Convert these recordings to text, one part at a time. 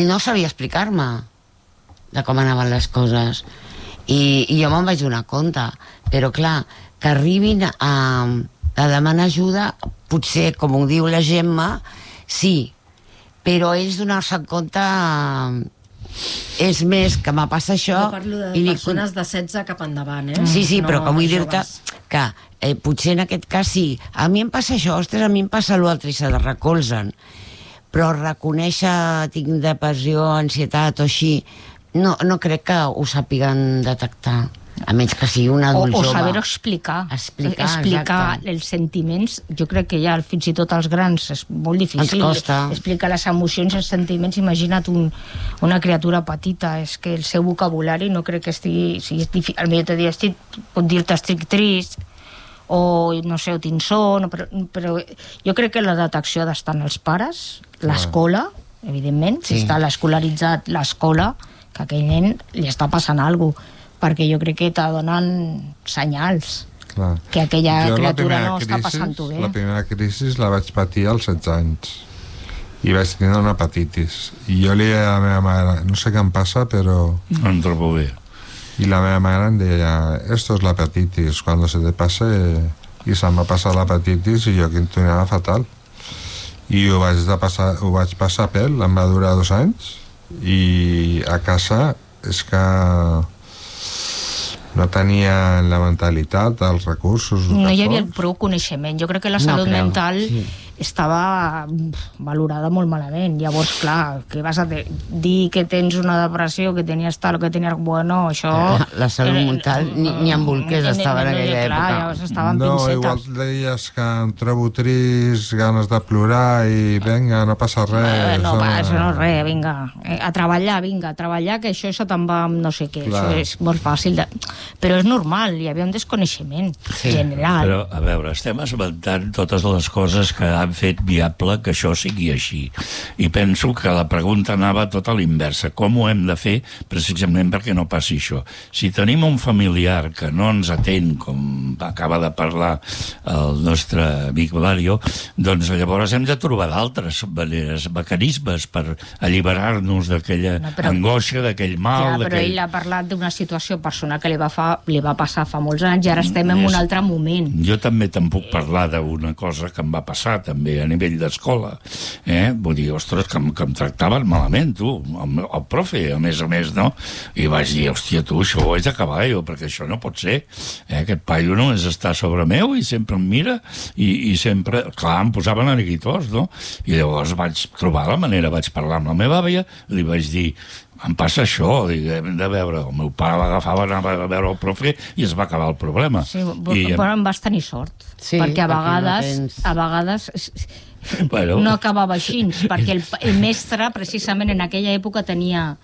ell no sabia explicar-me de com anaven les coses. I jo me'n vaig donar compte. Però, clar, que arribin a demanar ajuda, potser, com ho diu la Gemma, sí, però ells donar-se en compte és més que me passa això. Jo parlo de persones de 16 cap endavant, Sí, però com vull dir-te que potser en aquest cas sí, a mi em passa això, ostres, a mi em passa l'altre i se recolzen, però reconèixer tinc depressió, ansietat o així, no crec que ho sàpiguen detectar. A menys que sigui un adult jove. O saber explicar els sentiments. Jo crec que ja fins i tot als grans és molt difícil explicar les emocions i els sentiments. Imagina't una criatura petita, és que el seu vocabulari no crec que estigui... Al millor dia pot dir-te estic trist o no sé, o tinc son, però jo crec que la detecció ha d'estar en els pares, l'escola, evidentment, si està escolaritzat l'escola, que aquell nen li està passant alguna cosa, perquè jo crec que t'adonen senyals que aquella criatura no està passant-ho bé. La primera crisi la vaig patir als 16 anys i vaig tenir una hepatitis i jo li deia a la meva mare, no sé què em passa, però... No em trobo bé. I la meva mare em deia, esto es la hepatitis, cuando se te pase... I se'm va passar l'hepatitis i jo que em tornava fatal. I ho vaig passar pèl, em va durar 2 anys i a casa és que no tenien la mentalitat, els recursos... No hi havia prou coneixement. Jo crec que la salut mental estava valorada molt malament. Llavors, clar, que vas a dir que tens una depressió, que tenies tal o que tenies... Bueno, això... La salut mental ni en bolquers estava en aquella època. Clar, llavors estaven pincetes. No, igual deies que em trobo trist, ganes de plorar i vinga, no passa res. No passa res, vinga. A treballar, que això te'n va amb no sé què. Això és molt fàcil de... Però és normal, hi havia un desconeixement general. Però, a veure, estem esmentant totes les coses que han fet viable que això sigui així. I penso que la pregunta anava tot a l'inversa. Com ho hem de fer precisament perquè no passi això? Si tenim un familiar que no ens atén, com acaba de parlar el nostre amic Valerio, doncs llavors hem de trobar d'altres maneres, mecanismes per alliberar-nos d'aquella angoixa, d'aquell mal... Ja, però ell ha parlat d'una situació personal que li va passar fa molts anys i ara estem en un altre moment. Jo també te'n puc parlar d'una cosa que em va passar també a nivell d'escola. Vull dir, ostres, que em tractaven malament, tu, el profe, a més, no? I vaig dir, hòstia, tu, això ho haig d'acabar jo, perquè això no pot ser. Aquest paio només està sobre meu i sempre em mira i sempre, clar, em posaven a neguitós, no? I llavors vaig trobar la manera, vaig parlar amb la meva àvia, li vaig dir, em passa això, hem de veure, el meu pare l'agafava, anava a veure el profe i es va acabar el problema. Sí, però em vas tenir sort, perquè a vegades no acabava així, perquè el mestre precisament en aquella època tenia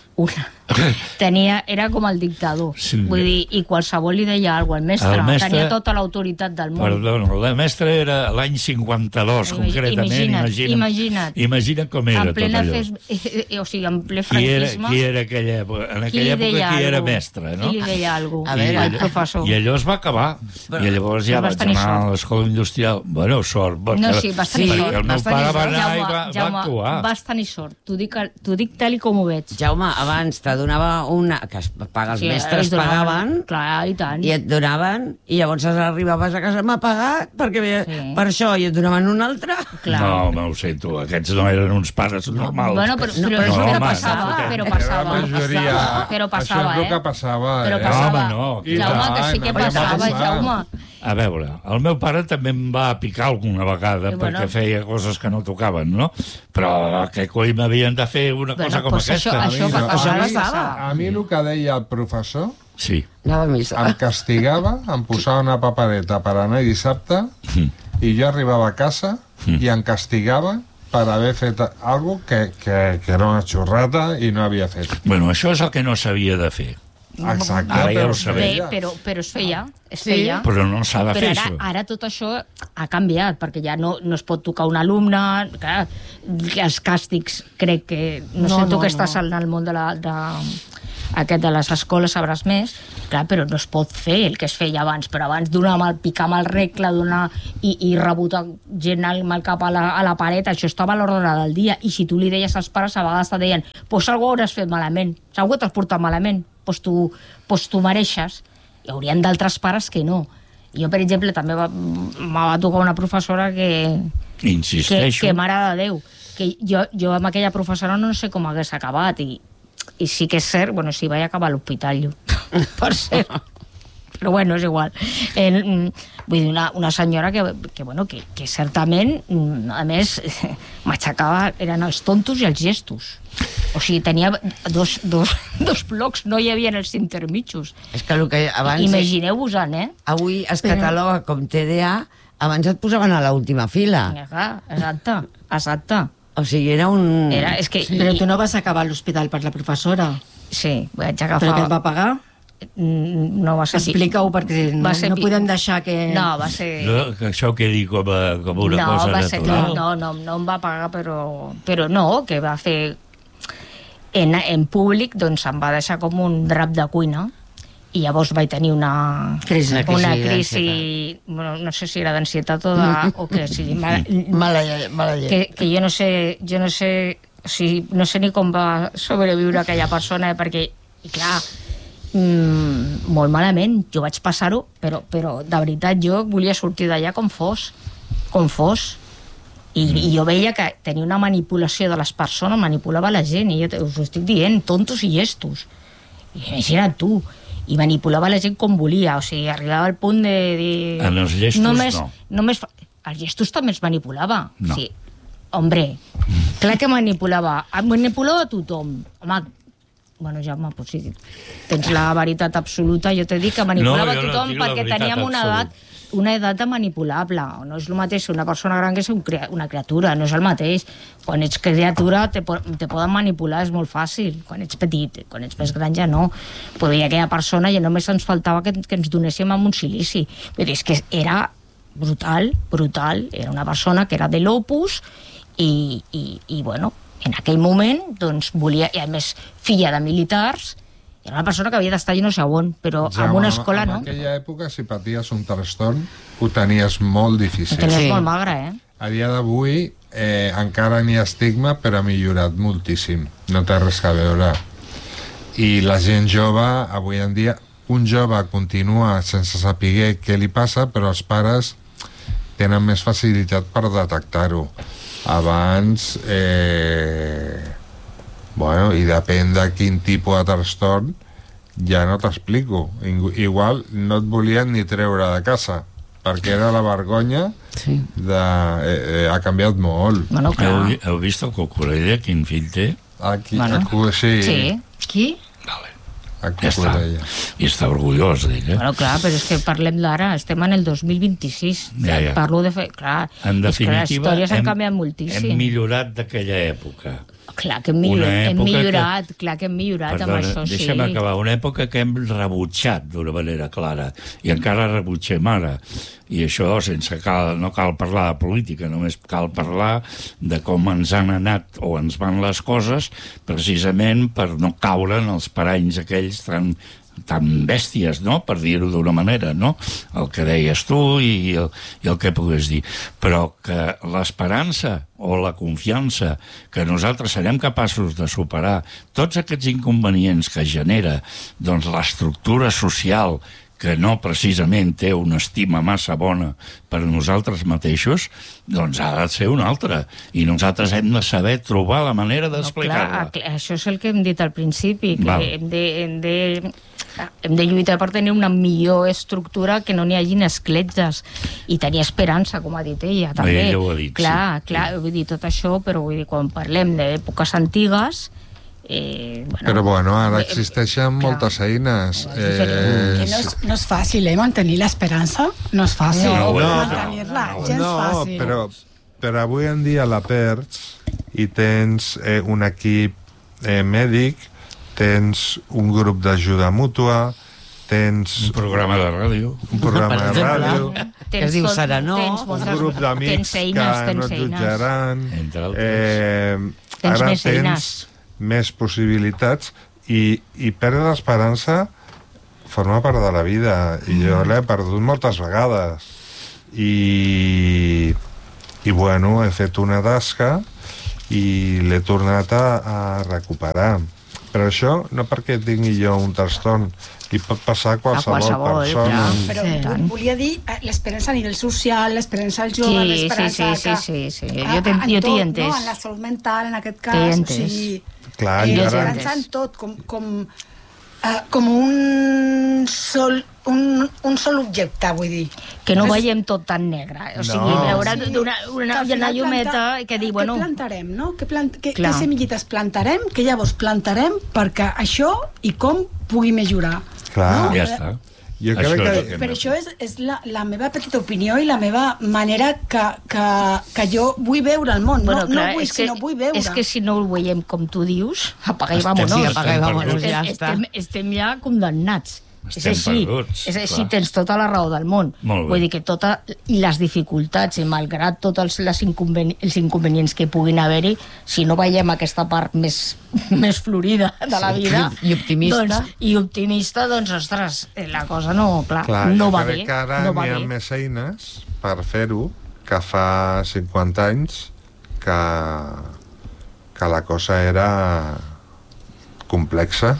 era com el dictador, vull dir, i qualsevol li deia alguna cosa al mestre, tenia tota l'autoritat del món. Perdona, el mestre era l'any 52, concretament, imagina't com era tot allò. O sigui, en ple franquisme. Qui era aquella època? En aquella època qui era mestre, no? Qui li deia alguna cosa? El professor. I allò es va acabar, i llavors ja vaig anar a l'escola industrial. Bueno, sort. No, sí, vas tenir sort. El meu pare va anar i va actuar. Vas tenir sort, t'ho dic tal i com ho veig. Jaume, abans donava una que els mestres pagaven, clar, i tant, i et donaven, i llavors arribaves a casa, m'ha pagat perquè per això, i et donaven un altre. No ho sé, tu, aquests no eren uns pares normals. Bueno, però passava, Això és el que passava. Home, no. Jaume, que sí que passava, Jaume. A veure, el meu pare també em va picar alguna vegada perquè feia coses que no tocaven, no? Però que coi m'havien de fer una cosa com aquesta. Això passava. A mi el que deia el professor em castigava, em posava una papereta per anar dissabte i jo arribava a casa i em castigava per haver fet alguna cosa que era una xorrada i no havia fet. Bueno, això és el que no s'havia de fer. Exacte, però es feia. Però no s'ha de fer això. Ara tot això ha canviat, perquè ja no es pot tocar un alumne, els càstigs crec que... No sé, tu que estàs en el món de aquest de les escoles sabràs més, clar, però no es pot fer el que es feia abans, però abans picar amb el regle, i rebotar gent amb el cap a la paret, això estava a l'ordre del dia, i si tu li deies als pares, a vegades te deien, pues algú hauràs fet malament, algú t'has portat malament, pues tu mereixes. Hi haurien d'altres pares que no. Jo, per exemple, també va tocar una professora que mare de Déu, que jo amb aquella professora no sé com hagués acabat, i sí que és cert, bueno, sí, vaig acabar a l'hospital jo, per cert, però bueno, és igual. Vull dir, una senyora que certament, a més, m'aixecava, eren els tontos i els gestos. O sigui, tenia dos blocs, no hi havia els intermitjos. És que el que abans... Imagineu-vos-en, Avui es cataloga com TDA, abans et posaven a l'última fila. Exacte. O sigui, era un... Però tu no vas acabar a l'hospital per la professora? Sí, vaig agafar... Però què et va pagar? No va ser... Explica-ho, perquè no podem deixar que... No, va ser... No, que això quedi com una cosa natural. No em va pagar, però no, que va fer... En públic, doncs em va deixar com un drap de cuina, i llavors vaig tenir una crisi, bueno, no sé si era d'ansietat o que sí, mala llet. Que jo no sé, o sigui, no sé ni com va sobreviure aquella persona, perquè, i clar, molt malament, jo vaig passar-ho, però de veritat jo volia sortir d'allà com fos. I jo veia que tenia una manipulació de les persones, manipulava la gent, i jo us ho estic dient, tontos i llestos. I imagina't tu, i manipulava la gent com volia, o sigui, arribava al punt de dir... En els llestos només els llestos també els manipulava. No. Sí. Hombre, clar que manipulava a tothom. Home, bueno, Jaume, pues sí, tens la veritat absoluta, jo t'he dit que manipulava a tothom perquè teníem una edat manipulable. No és el mateix una persona gran que ser una criatura, no és el mateix. Quan ets criatura te poden manipular, és molt fàcil. Quan ets petit, quan ets més gran ja no. Però hi aquella persona ja només ens faltava que ens donéssim amb un silici. Vull dir, és que era brutal. Era una persona que era de l'Opus i bueno, en aquell moment doncs volia, i a més filla de militars, era una persona que havia d'estar no sé on, però en una escola no. En aquella època, si paties un trastorn, ho tenies molt difícil. Ho tenies molt magre, A dia d'avui encara n'hi ha estigma, però ha millorat moltíssim. No té res a veure. I la gent jove, avui en dia, un jove continua sense saber què li passa, però els pares tenen més facilitat per detectar-ho. Abans... Bueno, i depèn de quin tipus de trastorn, ja no t'explico. Igual no et volien ni treure de casa, perquè era la vergonya ha canviat molt. Bueno, heu vist el Cucurella, quin fill té? Aquí, sí. Qui? Vale. Ja està. I està orgullós d'ell, Bueno, clar, però és que parlem d'ara, estem en el 2026. Ja. Parlo de fer... Clar, en definitiva, les històries han canviat moltíssim. Hem millorat d'aquella època. Clar que hem millorat, amb això, sí. Deixa'm acabar. Una època que hem rebutjat d'una manera clara, i encara rebutgem ara. I això, no cal parlar de política, només cal parlar de com ens han anat o ens van les coses, precisament per no caure en els paranys aquells tan bèsties, no?, per dir-ho d'una manera, no?, el que deies tu i el que pugues dir, però que l'esperança o la confiança que nosaltres serem capaços de superar tots aquests inconvenients que genera doncs l'estructura social que no precisament té una estima massa bona per a nosaltres mateixos, doncs ha de ser una altra. I nosaltres hem de saber trobar la manera d'explicar-la. Això és el que hem dit al principi, que hem de lluitar per tenir una millor estructura, que no n'hi hagin escletxes, i tenir esperança, com ha dit ella, també. Ella ho ha dit, clar, vull dir, tot això, però vull dir, quan parlem d'èpoques antigues, però bueno, ara existeixen moltes eines. No és fàcil, mantenir l'esperança. No és fàcil mantenir-la, gens fàcil. Però avui en dia la perds i tens un equip mèdic, tens un grup d'ajuda mútua, tens un programa de ràdio, que es diu Serenó, un grup d'amics que no et jutjaran, tens més eines, més possibilitats, I perdre l'esperança forma part de la vida, i jo l'he perdut moltes vegades. I bueno, he fet una tasca i l'he tornat a recuperar. Però això no perquè tingui jo un trastorn, i pot passar a qualsevol persona. Però volia dir l'esperança a nivell social, l'esperança als joves, l'esperança sí. Jo t'hi he entès. En la salut mental, en aquest cas. O sigui, l'esperança en tot, com un sol objecte, vull dir. Que no veiem tot tan negre. O sigui, veure una llumeta que dir, bueno... Què plantarem, no? Què semilletes plantarem, que llavors plantarem perquè això i com pugui millorar. Clar. Ja està. Però això és la meva petita opinió i la meva manera que jo vull veure el món. No vull, sinó vull veure. És que si no el veiem com tu dius, apaga i vámonos. Estem ja condemnats. És així, tens tota la raó del món. Vull dir que i les dificultats, i malgrat tots els inconvenients que puguin haver-hi, si no veiem aquesta part més florida de la vida i optimista, doncs, ostres, la cosa no va bé. Crec que ara n'hi ha més eines per fer-ho que fa 50 anys que la cosa era complexa,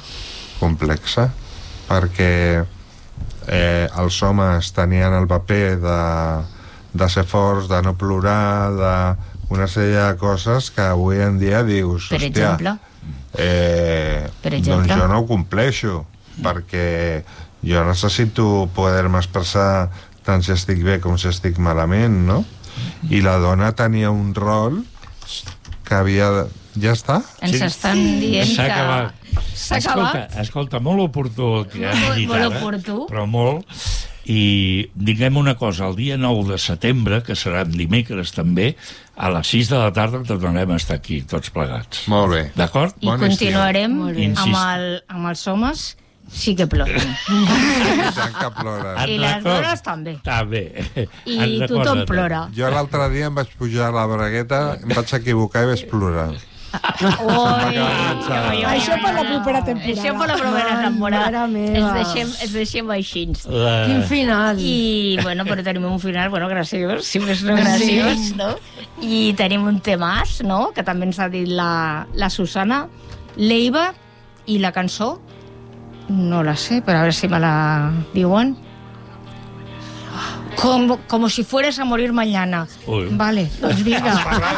perquè els homes tenien el paper de ser forts, de no plorar, d'una sèrie de coses que avui en dia dius, per exemple, doncs jo no ho compleixo, perquè jo necessito poder-me expressar tant si estic bé com si estic malament, no? I la dona tenia un rol que havia de... Ja està? Ens estan dient que... S'ha acabat. Escolta, molt oportú el que han dit ara, però molt. I diguem una cosa, el dia 9 de setembre, que serà dimecres també, a les 6 de la tarda tornarem a estar aquí, tots plegats. Molt bé. D'acord? I continuarem amb els homes sí que ploren. I les dones també. També. I tothom plora. Jo l'altre dia em vaig pujar a la bragueta, em vaig equivocar i vaig plorar. Això per la propera temporada. Es deixem així. Quin final. I, bueno, però tenim un final, bueno, graciós, si més no graciós, no? I tenim un temàs, no?, que també ens ha dit la Susana, l'Eiva, i la cançó, no la sé, però a veure si me la diuen. Como si fueras a morir mañana. Vale, doncs vinga.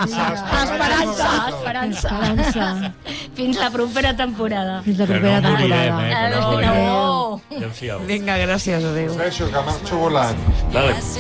Esperança. Fins la propera temporada. Adéu. Vinga, gràcies, adéu. Deixo, que marxo volant.